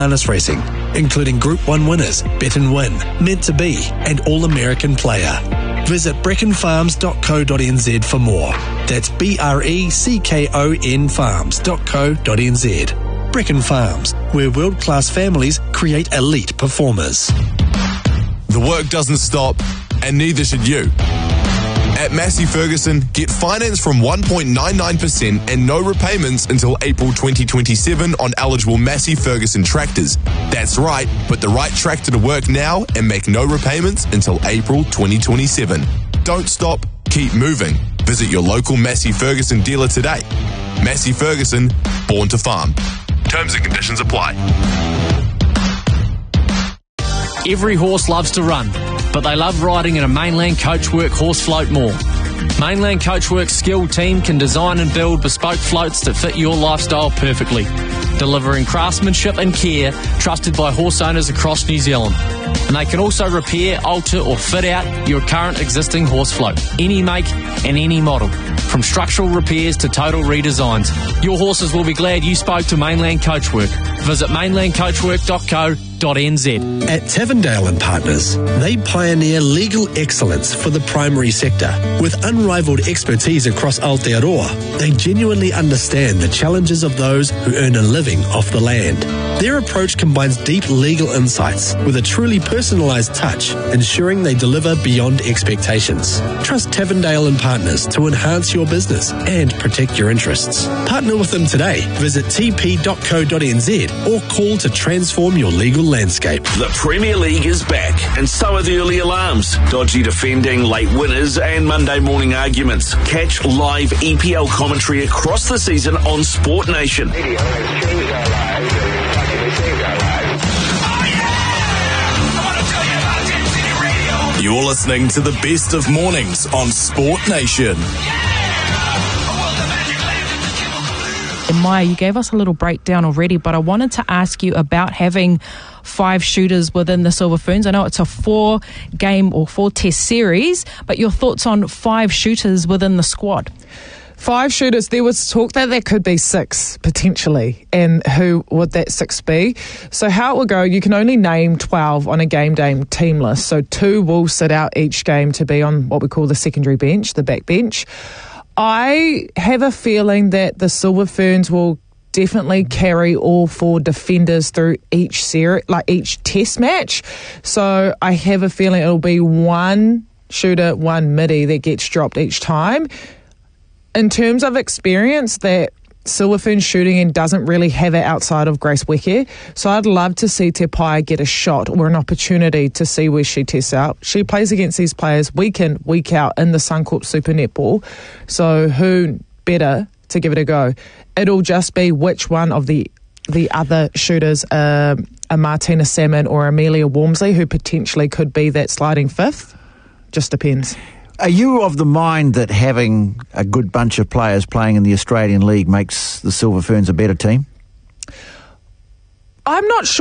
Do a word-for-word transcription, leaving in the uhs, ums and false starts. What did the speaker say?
Harness Racing, including Group one winners, Bet and Win, Meant to Be, and All-American Player. Visit brecon farms dot co dot n z for more. That's B R E C K O N farms dot co dot n z. Brecon Farms, where world-class families create elite performers. The work doesn't stop, and neither should you. At Massey Ferguson, get finance from one point nine nine percent and no repayments until April twenty twenty-seven on eligible Massey Ferguson tractors. That's right, put the right tractor to work now and make no repayments until April twenty twenty-seven. Don't stop, keep moving. Visit your local Massey Ferguson dealer today. Massey Ferguson, born to farm. Terms and conditions apply. Every horse loves to run, but they love riding in a Mainland Coachwork horse float more. Mainland Coachwork's skilled team can design and build bespoke floats that fit your lifestyle perfectly, delivering craftsmanship and care trusted by horse owners across New Zealand. And they can also repair, alter or fit out your current existing horse float, any make and any model, from structural repairs to total redesigns. Your horses will be glad you spoke to Mainland Coachwork. Visit mainland coachwork dot co dot n z. At Tavendale and Partners, they pioneer legal excellence for the primary sector. With unrivaled expertise across Aotearoa, they genuinely understand the challenges of those who earn a living off the land. Their approach combines deep legal insights with a truly personalised touch, ensuring they deliver beyond expectations. Trust Tavendale and Partners to enhance your business and protect your interests. Partner with them today. Visit t p dot co dot n z or call to transform your legal landscape. The Premier League is back, and so are the early alarms, dodgy defending, late winners, and Monday morning arguments. Catch live E P L commentary across the season on Sport Nation. You're listening to the best of mornings on Sport Nation. Maya, you gave us a little breakdown already, but I wanted to ask you about having five shooters within the Silver Ferns. I know it's a four-game or four-test series, but your thoughts on five shooters within the squad? Five shooters. There was talk that there could be six, potentially, and who would that six be? So how it will go, you can only name twelve on a game day team list, so two will sit out each game to be on what we call the secondary bench, the back bench. I have a feeling that the Silver Ferns will definitely carry all four defenders through each series, like each test match. So I have a feeling it'll be one shooter, one midi that gets dropped each time. In terms of experience, that Silver Ferns shooting in doesn't really have it outside of Grace Weke. So I'd love to see Te Paia get a shot or an opportunity to see where she tests out. She plays against these players week in, week out in the Suncorp Super Netball. So who better to give it a go? It'll just be which one of the the other shooters, uh, a Martina Salmon or Amelia Walmsley, who potentially could be that sliding fifth. Just depends. Are you of the mind that having a good bunch of players playing in the Australian League makes the Silver Ferns a better team? I'm not sure.